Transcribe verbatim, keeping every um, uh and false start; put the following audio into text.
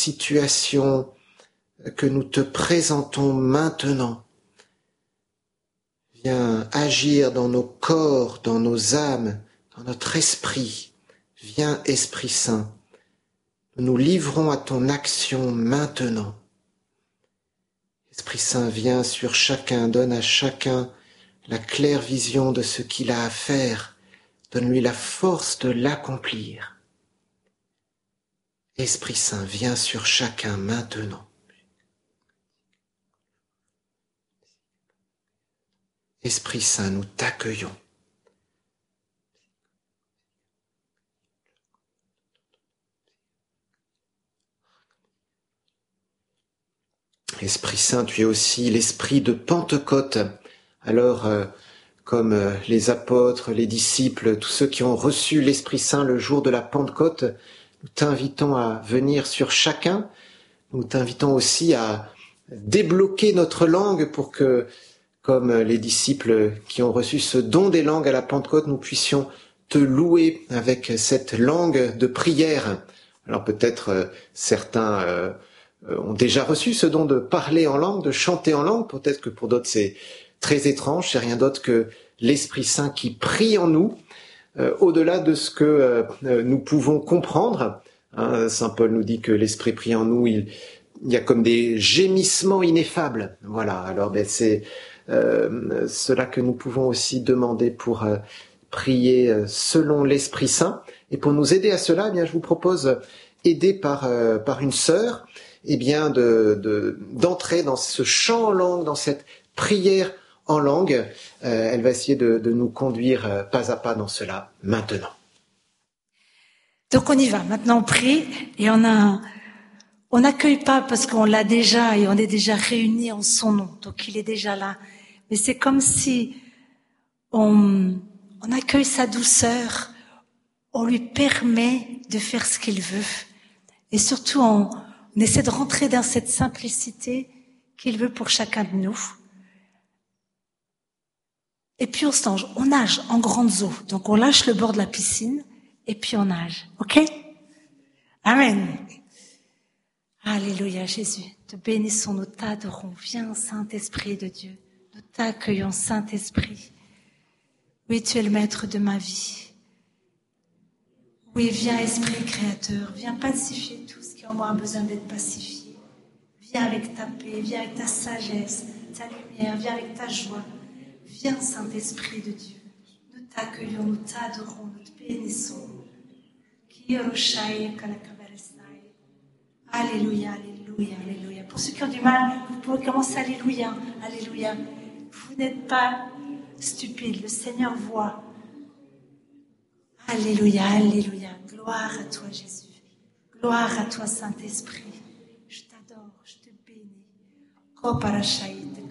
situations que nous te présentons maintenant. Viens agir dans nos corps, dans nos âmes, dans notre esprit. Viens, Esprit Saint. Nous nous livrons à ton action maintenant. Esprit Saint, viens sur chacun, donne à chacun la claire vision de ce qu'il a à faire. Donne-lui la force de l'accomplir. Esprit Saint, viens sur chacun maintenant. Esprit Saint, nous t'accueillons. Esprit Saint, tu es aussi l'esprit de Pentecôte. Alors, euh, comme euh, les apôtres, les disciples, tous ceux qui ont reçu l'Esprit Saint le jour de la Pentecôte, nous t'invitons à venir sur chacun. Nous t'invitons aussi à débloquer notre langue pour que, comme les disciples qui ont reçu ce don des langues à la Pentecôte, nous puissions te louer avec cette langue de prière. Alors peut-être euh, certains euh, ont déjà reçu ce don de parler en langue, de chanter en langue. Peut-être que pour d'autres c'est très étrange, c'est rien d'autre que l'Esprit Saint qui prie en nous, euh, au-delà de ce que euh, nous pouvons comprendre. Hein, Saint Paul nous dit que l'Esprit prie en nous, il, il y a comme des gémissements ineffables. Voilà, alors ben, c'est euh, cela que nous pouvons aussi demander pour euh, prier euh, selon l'Esprit Saint. Et pour nous aider à cela, eh bien, je vous propose, aidé par, euh, par une sœur, eh bien, de, de, d'entrer dans ce chant en langue, dans cette prière en langue. Euh, elle va essayer de, de nous conduire euh, pas à pas dans cela maintenant. Donc on y va. Maintenant on prie et on a, on n'accueille pas parce qu'on l'a déjà et on est déjà réunis en son nom. Donc il est déjà là. Mais c'est comme si on, on accueille sa douceur, on lui permet de faire ce qu'il veut. Et surtout on, on essaie de rentrer dans cette simplicité qu'il veut pour chacun de nous. Et puis on se nage, on nage en grandes eaux. Donc on lâche le bord de la piscine et puis on nage. Ok? Amen. Alléluia Jésus. Te bénissons, nous t'adorons. Viens Saint-Esprit de Dieu. Nous t'accueillons Saint-Esprit. Oui, tu es le maître de ma vie. Oui, viens Esprit créateur. Viens pacifier tout ce qui en moi a besoin d'être pacifié. Viens avec ta paix, viens avec ta sagesse, ta lumière, viens avec ta joie. Viens, Saint-Esprit de Dieu. Nous t'accueillons, nous t'adorons, nous te bénissons. Alléluia, alléluia, alléluia. Pour ceux qui ont du mal, vous pouvez commencer alléluia, alléluia. Vous n'êtes pas stupides, le Seigneur voit. Alléluia, alléluia. Gloire à toi, Jésus. Gloire à toi, Saint-Esprit. Je t'adore, je te bénis.